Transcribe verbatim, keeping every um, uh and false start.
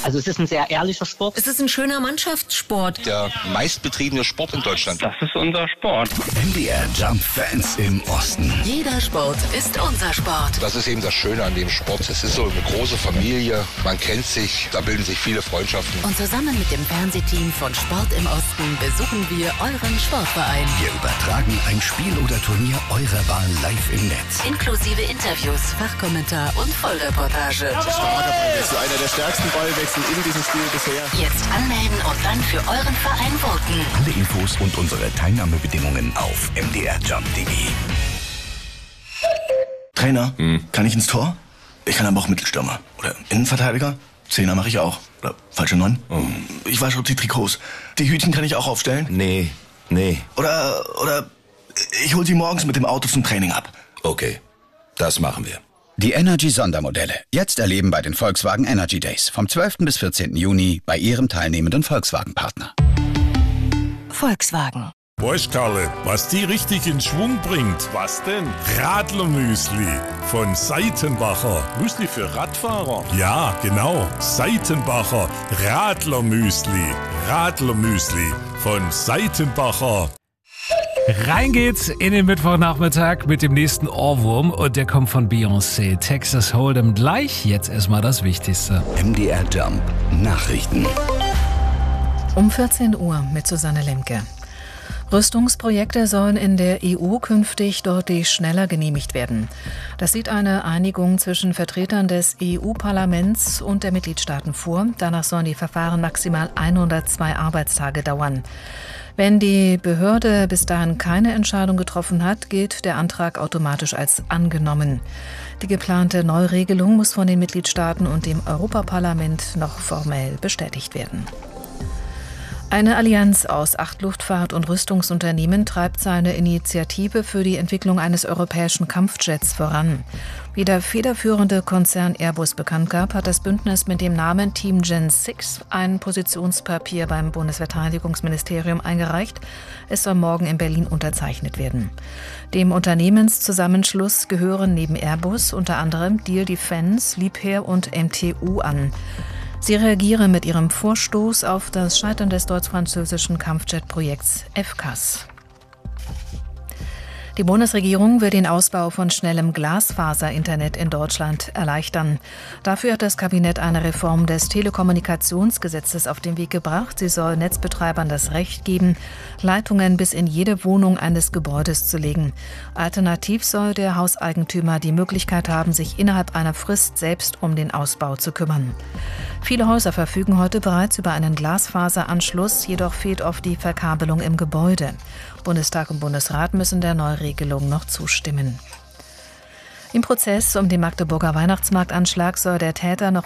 Also es ist ein sehr ehrlicher Sport. Es ist ein schöner Mannschaftssport. Der meistbetriebene Sport in Deutschland. Das ist unser Sport. M D R Jump Fans im Osten. Jeder Sport ist unser Sport. Das ist eben das Schöne an dem Sport. Es ist so eine große Familie. Man kennt sich, da bilden sich viele Freundschaften. Und zusammen mit dem Fernsehteam von Sport im Osten besuchen wir euren Sportverein. Wir übertragen ein Spiel oder Turnier eurer Wahl live im Netz. Inklusive Interviews, Fachkommentar und Vollreportage. Starker Ballwechsel, einer der stärksten Ballwechsel in diesem Spiel bisher. Jetzt anmelden und dann für euren Verein voten. Alle Infos und unsere Teilnahmebedingungen auf m d r jump punkt d e. Trainer, hm. kann ich ins Tor? Ich kann aber auch Mittelstürmer. Oder Innenverteidiger? Zehner mache ich auch. Oder falsche Neun? Oh. Ich wasche auch die Trikots. Die Hütchen kann ich auch aufstellen? Nee, nee. Oder, oder ich hol sie morgens mit dem Auto zum Training ab. Okay, das machen wir. Die Energy-Sondermodelle. Jetzt erleben bei den Volkswagen Energy Days. Vom zwölften bis vierzehnten Juni bei Ihrem teilnehmenden Volkswagen-Partner. Volkswagen. Weißt, Karle, was die richtig in Schwung bringt? Was denn? Radlermüsli von Seitenbacher. Müsli für Radfahrer. Ja, genau. Seitenbacher Radlermüsli. Radlermüsli von Seitenbacher. Rein geht's in den Mittwochnachmittag mit dem nächsten Ohrwurm und der kommt von Beyoncé. Texas Hold'em gleich, jetzt erstmal das Wichtigste. M D R Jump Nachrichten. Um vierzehn Uhr mit Susanne Lemke. Rüstungsprojekte sollen in der E U künftig deutlich schneller genehmigt werden. Das sieht eine Einigung zwischen Vertretern des E U-Parlaments und der Mitgliedstaaten vor. Danach sollen die Verfahren maximal hundertzwei Arbeitstage dauern. Wenn die Behörde bis dahin keine Entscheidung getroffen hat, gilt der Antrag automatisch als angenommen. Die geplante Neuregelung muss von den Mitgliedstaaten und dem Europaparlament noch formell bestätigt werden. Eine Allianz aus acht Luftfahrt- und Rüstungsunternehmen treibt seine Initiative für die Entwicklung eines europäischen Kampfjets voran. Wie der federführende Konzern Airbus bekannt gab, hat das Bündnis mit dem Namen Team Gen sechs ein Positionspapier beim Bundesverteidigungsministerium eingereicht. Es soll morgen in Berlin unterzeichnet werden. Dem Unternehmenszusammenschluss gehören neben Airbus unter anderem Diehl Defence, Liebherr und M T U an. Sie reagieren mit ihrem Vorstoß auf das Scheitern des deutsch-französischen Kampfjet-Projekts F C A S. Die Bundesregierung will den Ausbau von schnellem Glasfaser-Internet in Deutschland erleichtern. Dafür hat das Kabinett eine Reform des Telekommunikationsgesetzes auf den Weg gebracht. Sie soll Netzbetreibern das Recht geben, Leitungen bis in jede Wohnung eines Gebäudes zu legen. Alternativ soll der Hauseigentümer die Möglichkeit haben, sich innerhalb einer Frist selbst um den Ausbau zu kümmern. Viele Häuser verfügen heute bereits über einen Glasfaseranschluss, jedoch fehlt oft die Verkabelung im Gebäude. Bundestag und Bundesrat müssen der Neuregelung noch zustimmen. Im Prozess um den Magdeburger Weihnachtsmarktanschlag soll der Täter noch